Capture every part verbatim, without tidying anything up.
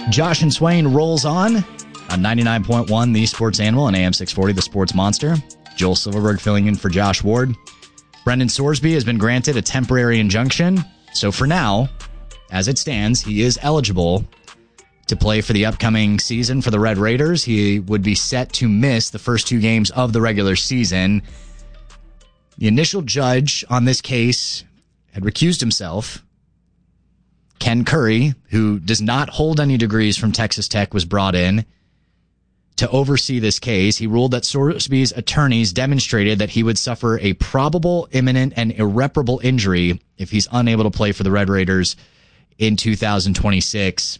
Josh and Swain rolls on on ninety-nine point one, The Sports Animal, and A M six forty, The Sports Monster. Joel Silverberg filling in for Josh Ward. Brendan Sorsby has been granted a temporary injunction. So for now, as it stands, he is eligible to play for the upcoming season for the Red Raiders. He would be set to miss the first two games of the regular season. The initial judge on this case had recused himself. Ken Curry, who does not hold any degrees from Texas Tech, was brought in to oversee this case. He ruled that Sorsby's attorneys demonstrated that he would suffer a probable, imminent, and irreparable injury if he's unable to play for the Red Raiders in two thousand twenty-six.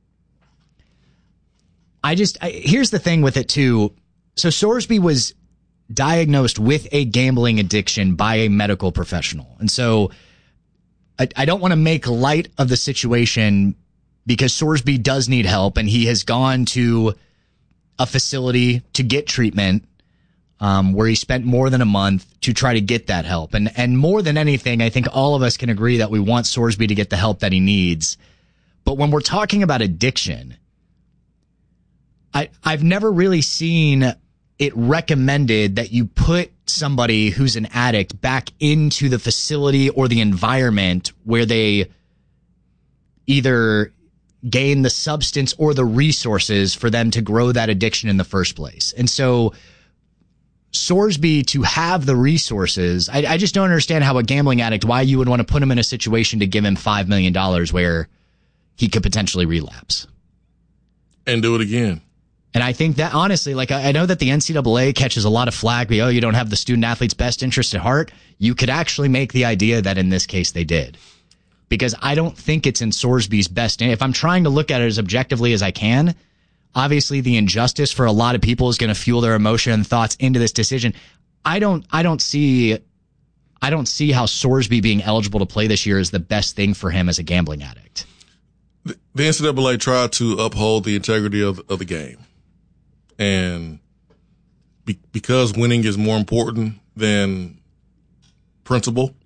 I just, I, here's the thing with it too. So Sorsby was diagnosed with a gambling addiction by a medical professional. And so I, I don't want to make light of the situation because Sorsby does need help, and he has gone to a facility to get treatment um, where he spent more than a month to try to get that help. And and more than anything, I think all of us can agree that we want Sorsby to get the help that he needs. But when we're talking about addiction, I, I've never really seen it recommended that you put somebody who's an addict back into the facility or the environment where they either gain the substance or the resources for them to grow that addiction in the first place. And so Sorsby, to have the resources, I, I just don't understand how a gambling addict, why you would want to put him in a situation to give him five million dollars where he could potentially relapse. And do it again. And I think that, honestly, like, I know that the N C double A catches a lot of flack, but, oh, you don't have the student athlete's best interest at heart. You could actually make the idea that in this case they did. Because I don't think it's in Sorsby's best. If I'm trying to look at it as objectively as I can, obviously the injustice for a lot of people is going to fuel their emotion and thoughts into this decision. I don't, I don't see, I don't see how Sorsby being eligible to play this year is the best thing for him as a gambling addict. The, the N C double A tried to uphold the integrity of, of the game. And be, because winning is more important than principle,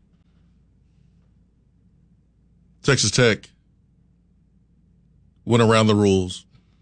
Texas Tech went around the rules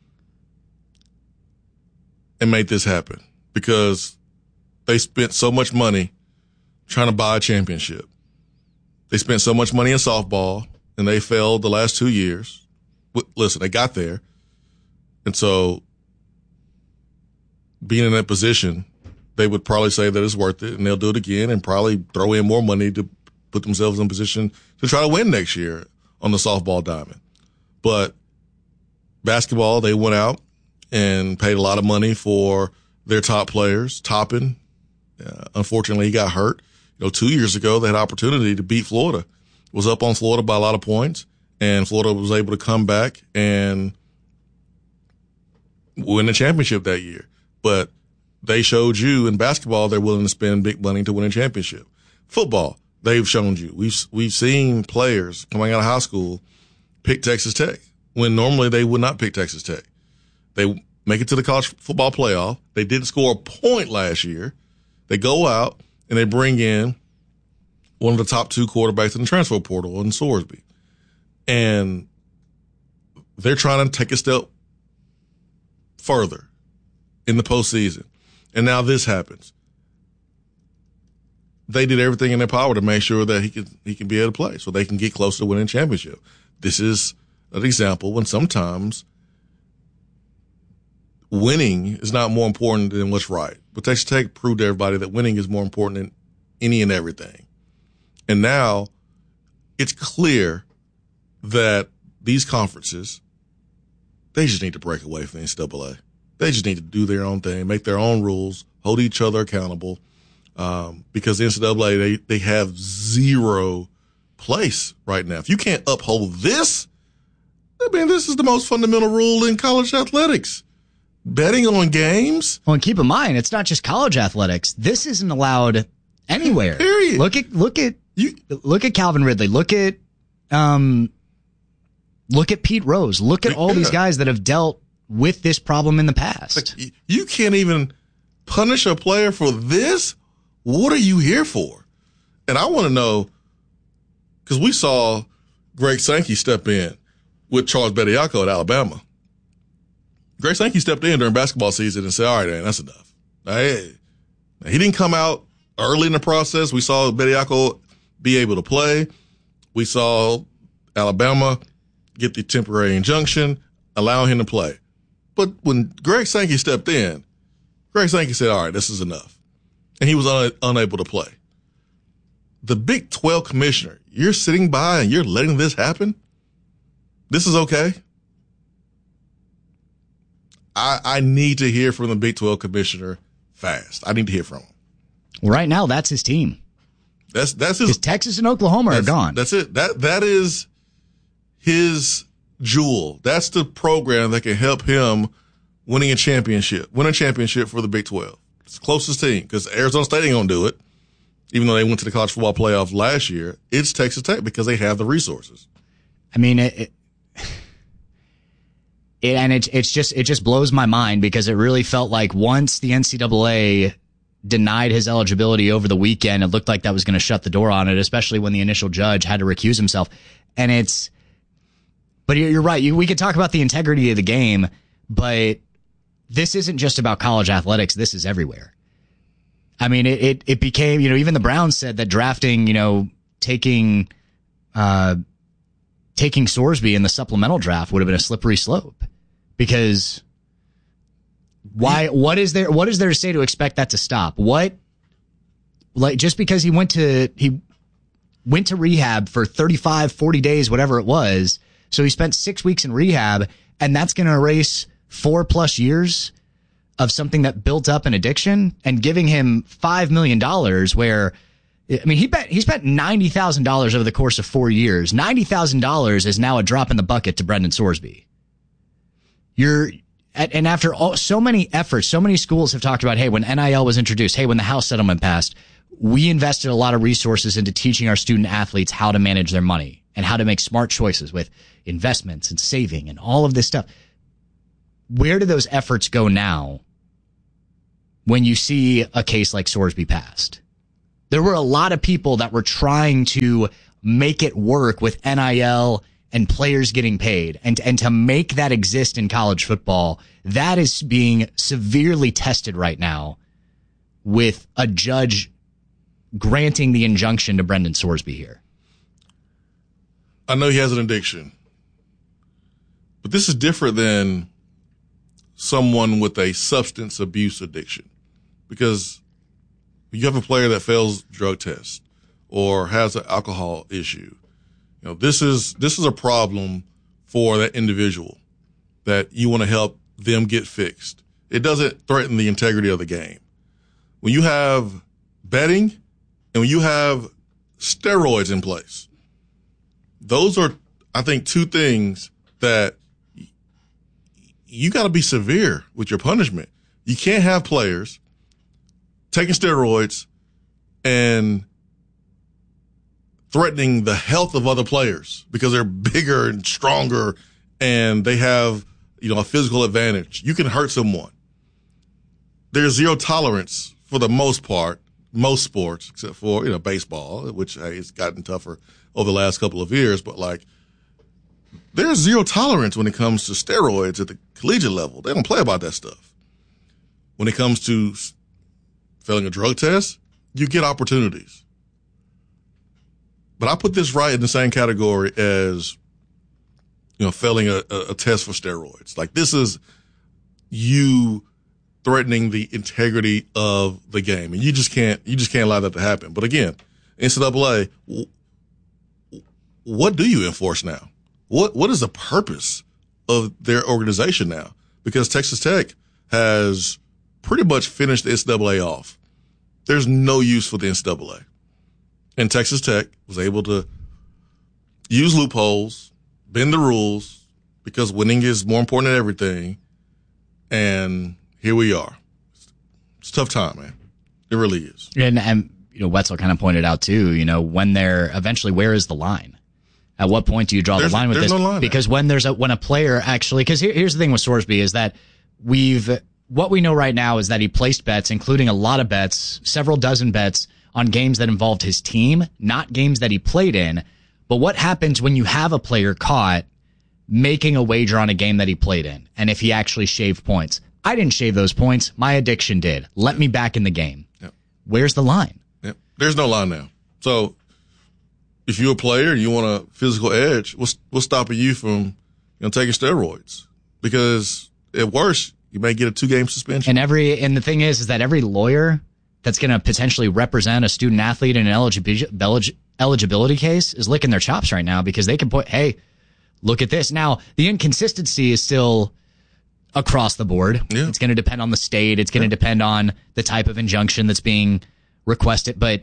and made this happen because they spent so much money trying to buy a championship. They spent so much money in softball, and they failed the last two years. Listen, they got there. And so being in that position, they would probably say that it's worth it, and they'll do it again and probably throw in more money to put themselves in position to try to win next year on the softball diamond. But basketball, they went out and paid a lot of money for their top players. Toppin, uh, unfortunately, he got hurt. You know, two years ago, they had an opportunity to beat Florida. Was up on Florida by a lot of points, and Florida was able to come back and win the championship that year. But they showed you in basketball they're willing to spend big money to win a championship. Football, they've shown you. We've we've seen players coming out of high school pick Texas Tech when normally they would not pick Texas Tech. They make it to the college football playoff. They didn't score a point last year. They go out and they bring in one of the top two quarterbacks in the transfer portal in Sorsby. And they're trying to take a step further in the postseason. And now this happens. They did everything in their power to make sure that he can he can be able to play so they can get close to winning a championship. This is an example when sometimes winning is not more important than what's right. But Texas Tech proved to everybody that winning is more important than any and everything. And now it's clear that these conferences, they just need to break away from the N C double A. They just need to do their own thing, make their own rules, hold each other accountable, um, because the N C double A, they, they have zero place right now. If you can't uphold this, I mean, this is the most fundamental rule in college athletics. Betting on games. Well, and keep in mind, it's not just college athletics. This isn't allowed anywhere. Period. Look at look at you. Look at Calvin Ridley. Look at um, look at Pete Rose. Look at all yeah. these guys that have dealt with this problem in the past. Like, you can't even punish a player for this? What are you here for? And I want to know, because we saw Greg Sankey step in with Charles Bediako at Alabama. Greg Sankey stepped in during basketball season and said, all right, man, that's enough. Hey, he didn't come out early in the process. We saw Bediako be able to play. We saw Alabama get the temporary injunction, allowing him to play. But when Greg Sankey stepped in, Greg Sankey said, all right, this is enough. And he was un- unable to play. The Big twelve commissioner, you're sitting by and you're letting this happen? This is okay? I, I need to hear from the Big twelve commissioner fast. I need to hear from him. Right now, that's his team. That's that's his. Texas and Oklahoma are gone. That's it. That that is his jewel. That's the program that can help him winning a championship, win a championship for the Big twelve. It's the closest team because Arizona State ain't gonna do it, even though they went to the college football playoff last year. It's Texas Tech because they have the resources. I mean, it, it, it and it it's just it just blows my mind because it really felt like once the N C double A denied his eligibility over the weekend, it looked like that was going to shut the door on it, especially when the initial judge had to recuse himself. And it's, but you're right. You, we could talk about the integrity of the game, but this isn't just about college athletics. This is everywhere. I mean, it, it, it became, you know, even the Browns said that drafting, you know, taking, uh, taking Sorsby in the supplemental draft would have been a slippery slope because why, what is there, what is there to say to expect that to stop? What, like, just because he went to, he went to rehab for thirty-five, forty days, whatever it was. So he spent six weeks in rehab and that's going to erase four plus years of something that built up an addiction and giving him five million dollars where, I mean, he bet, he spent ninety thousand dollars over the course of four years. ninety thousand dollars is now a drop in the bucket to Brendan Sorsby. You're, and after all, so many efforts, so many schools have talked about, hey, when N I L was introduced, hey, when the House settlement passed, we invested a lot of resources into teaching our student athletes how to manage their money and how to make smart choices with investments and saving and all of this stuff. Where do those efforts go now when you see a case like Sorsby passed? There were a lot of people that were trying to make it work with N I L and players getting paid, and, and to make that exist in college football. That is being severely tested right now with a judge granting the injunction to Brendan Sorsby here. I know he has an addiction, but this is different than someone with a substance abuse addiction, because you have a player that fails drug tests or has an alcohol issue. You know, this is, this is a problem for that individual that you want to help them get fixed. It doesn't threaten the integrity of the game. When you have betting and when you have steroids in place, those are, I think, two things that you got to be severe with your punishment. You can't have players taking steroids and threatening the health of other players because they're bigger and stronger and they have, you know, a physical advantage. You can hurt someone. There's zero tolerance for the most part, most sports, except for, you know, baseball, which hey, it's gotten tougher over the last couple of years. But like, there's zero tolerance when it comes to steroids at the collegiate level. They don't play about that stuff. When it comes to failing a drug test, you get opportunities. But I put this right in the same category as, you know, failing a, a, a test for steroids. Like, this is you threatening the integrity of the game, and you just can't you just can't allow that to happen. But again, N C double A, what do you enforce now? What what is the purpose of their organization now? Because Texas Tech has pretty much finished the N C double A off. There's no use for the N C double A. And Texas Tech was able to use loopholes, bend the rules, because winning is more important than everything. And here we are. It's a tough time, man. It really is. And, and you know, Wetzel kind of pointed out too, you know, when they're eventually, where is the line? At what point do you draw there's, the line with there's this? No line because there. when there's a, when a player actually, because here, here's the thing with Sorsby is that we've, what we know right now is that he placed bets, including a lot of bets, several dozen bets on games that involved his team, not games that he played in. But what happens when you have a player caught making a wager on a game that he played in and if he actually shaved points. I didn't shave those points. My addiction did. Let me back in the game. Yep. Where's the line? Yep. There's no line now. So if you're a player and you want a physical edge, what's, what's stopping you from you know, taking steroids? Because at worst, you may get a two-game suspension. And every and the thing is, is that every lawyer that's going to potentially represent a student athlete in an eligibility eligibility case is licking their chops right now because they can put, hey, look at this. Now, the inconsistency is still across the board. Yeah. It's going to depend on the state. It's going to yeah. depend on the type of injunction that's being requested. But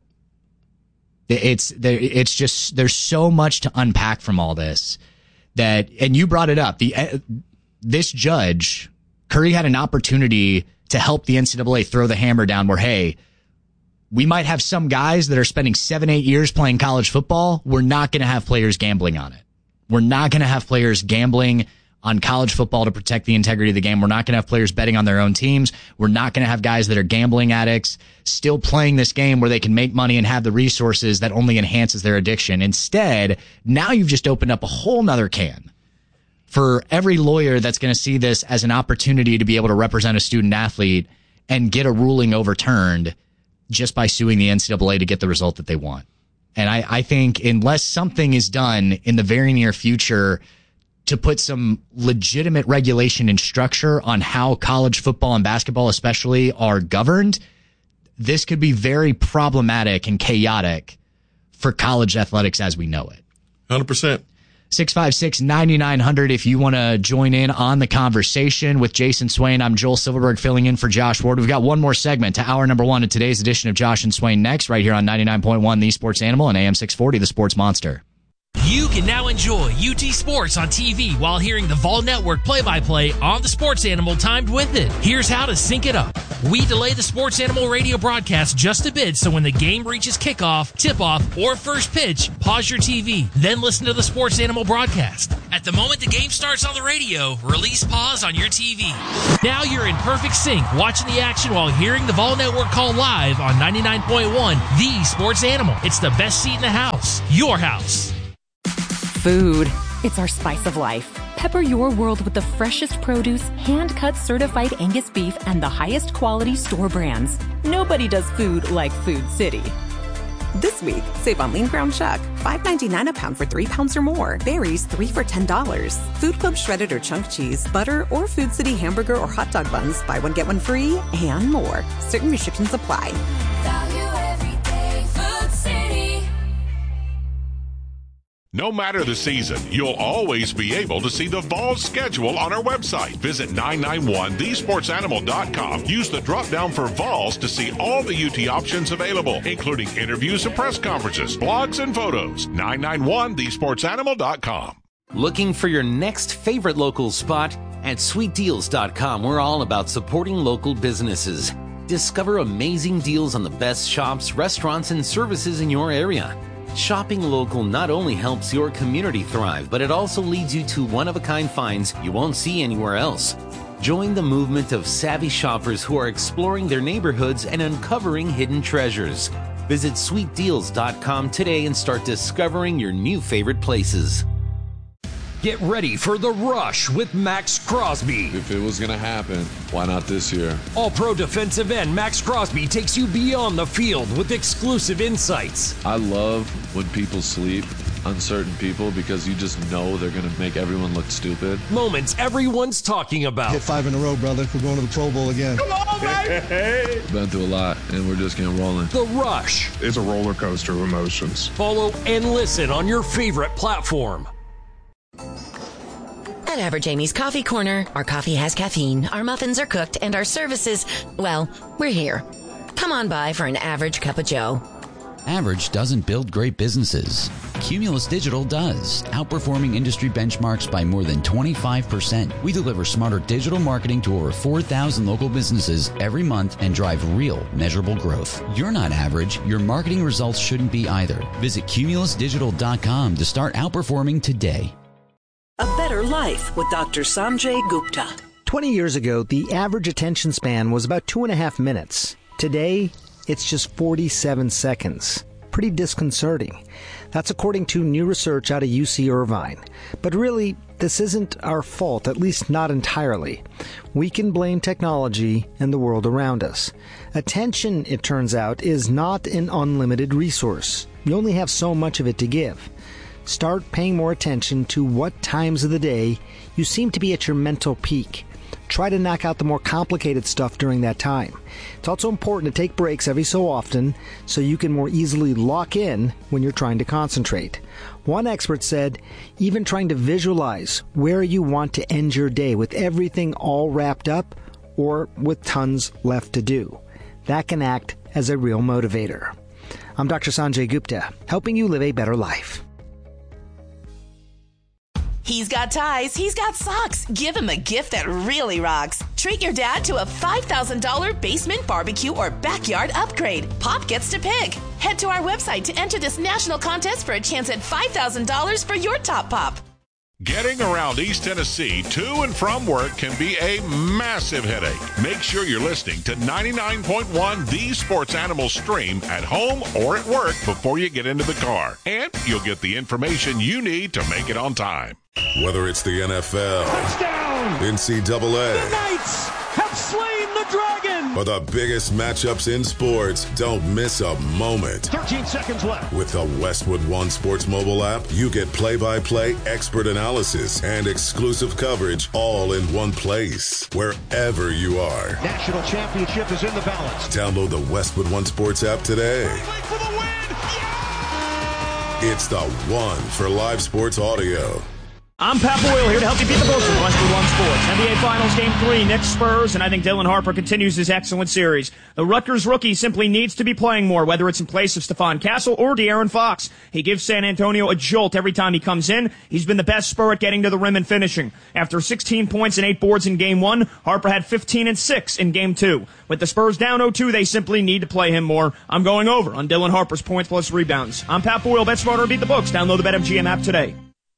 it's there. It's just there's so much to unpack from all this that, and you brought it up. The uh, this judge, Curry, had an opportunity to help the N C double A throw the hammer down. Where hey, we might have some guys that are spending seven, eight years playing college football. We're not going to have players gambling on it. We're not going to have players gambling on college football to protect the integrity of the game. We're not going to have players betting on their own teams. We're not going to have guys that are gambling addicts still playing this game where they can make money and have the resources that only enhances their addiction. Instead, now you've just opened up a whole nother can for every lawyer that's going to see this as an opportunity to be able to represent a student athlete and get a ruling overturned just by suing the N C double A to get the result that they want. And I, I think unless something is done in the very near future to put some legitimate regulation and structure on how college football and basketball especially are governed, this could be very problematic and chaotic for college athletics as we know it. one hundred percent. six five six, nine nine zero zero if you want to join in on the conversation with Jason Swain. I'm Joel Silverberg filling in for Josh Ward. We've got one more segment to hour number one of today's edition of Josh and Swain next, right here on ninety-nine point one The Sports Animal and A M six forty The Sports Monster. You can now enjoy U T Sports on T V while hearing the Vol Network play-by-play on the Sports Animal timed with it. Here's how to sync it up. We delay the Sports Animal radio broadcast just a bit, so when the game reaches kickoff, tip-off, or first pitch, pause your T V, then listen to the Sports Animal broadcast. At the moment the game starts on the radio, release pause on your T V. Now you're in perfect sync, watching the action while hearing the Vol Network call live on ninety-nine point one The Sports Animal. It's the best seat in the house. Your house. Food. It's our spice of life. Pepper your world with the freshest produce, hand-cut certified Angus beef, and the highest quality store brands. Nobody does food like Food City. This week, save on lean ground chuck, five ninety-nine a pound for three pounds or more. Berries, three for ten dollars. Food Club shredded or chunk cheese, butter, or Food City hamburger or hot dog buns, buy one, get one free, and more. Certain restrictions apply. Value every day, Food City. No matter the season, you'll always be able to see the Vol schedule on our website. Visit nine nine one the sports animal dot com. Use the drop-down for Vols to see all the U T options available, including interviews and press conferences, blogs, and photos. nine nine one the sports animal dot com. Looking for your next favorite local spot? At sweet deals dot com, we're all about supporting local businesses. Discover amazing deals on the best shops, restaurants, and services in your area. Shopping local not only helps your community thrive, but it also leads you to one-of-a-kind finds you won't see anywhere else. Join the movement of savvy shoppers who are exploring their neighborhoods and uncovering hidden treasures. Visit sweet deals dot com today and start discovering your new favorite places. Get ready for The Rush with Max Crosby. If it was going to happen, why not this year? All-pro defensive end Max Crosby takes you beyond the field with exclusive insights. I love when people sleep, uncertain people, because you just know they're going to make everyone look stupid. Moments everyone's talking about. Hit five in a row, brother. We're going to the Pro Bowl again. Come on, baby! Been through a lot, and we're just getting rolling. The Rush. It's a roller coaster of emotions. Follow and listen on your favorite platform. At Average Amy's Coffee Corner, our coffee has caffeine, our muffins are cooked, and our services, well, we're here. Come on by for an average cup of joe. Average doesn't build great businesses. Cumulus Digital does, outperforming industry benchmarks by more than twenty-five percent. We deliver smarter digital marketing to over four thousand local businesses every month and drive real, measurable growth. You're not average. Your marketing results shouldn't be either. Visit cumulus digital dot com to start outperforming today. A Better Life with Doctor Sanjay Gupta. twenty years ago, the average attention span was about two and a half minutes. Today, it's just forty-seven seconds. pretty disconcerting. That's according to new research out of U C Irvine. But really, this isn't our fault, at least not entirely. We can blame technology and the world around us. Attention, it turns out, is not an unlimited resource. You only have so much of it to give. Start paying more attention to what times of the day you seem to be at your mental peak. Try to knock out the more complicated stuff during that time. It's also important to take breaks every so often so you can more easily lock in when you're trying to concentrate. One expert said, even trying to visualize where you want to end your day with everything all wrapped up or with tons left to do. That can act as a real motivator. I'm Doctor Sanjay Gupta, helping you live a better life. He's got ties, he's got socks. Give him a gift that really rocks. Treat your dad to a five thousand dollars basement barbecue or backyard upgrade. Pop gets to pick. Head to our website to enter this national contest for a chance at five thousand dollars for your top pop. Getting around East Tennessee to and from work can be a massive headache. Make sure you're listening to ninety-nine point one The Sports Animal Stream at home or at work before you get into the car. And you'll get the information you need to make it on time. Whether it's the N F L, touchdown, N C double A, the Knights have slain the dragon, or the biggest matchups in sports, don't miss a moment. thirteen seconds left. With the Westwood One Sports mobile app, you get play-by-play expert analysis and exclusive coverage all in one place, wherever you are. National championship is in the balance. Download the Westwood One Sports app today. For the win. Yeah! It's the one for live sports audio. I'm Pat Boyle here to help you beat the books with Westwood One Sports. N B A Finals Game three, Knicks Spurs, and I think Dylan Harper continues his excellent series. The Rutgers rookie simply needs to be playing more, whether it's in place of Stephon Castle or De'Aaron Fox. He gives San Antonio a jolt every time he comes in. He's been the best Spur at getting to the rim and finishing. After sixteen points and eight boards in Game one, Harper had fifteen and six in Game two. With the Spurs down oh two, they simply need to play him more. I'm going over on Dylan Harper's points plus rebounds. I'm Pat Boyle. Bet smarter, beat the books. Download the BetMGM app today.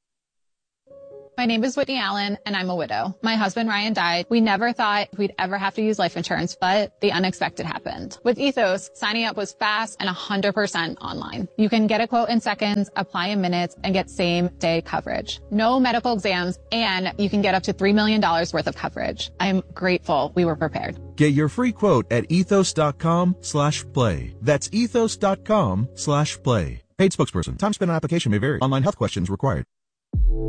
My name is Whitney Allen, and I'm a widow. My husband, Ryan, died. We never thought we'd ever have to use life insurance, but the unexpected happened. With Ethos, signing up was fast and one hundred percent online. You can get a quote in seconds, apply in minutes, and get same-day coverage. No medical exams, and you can get up to three million dollars worth of coverage. I'm grateful we were prepared. Get your free quote at ethos.com slash play. That's ethos.com slash play. Paid spokesperson. Time spent on application may vary. Online health questions required.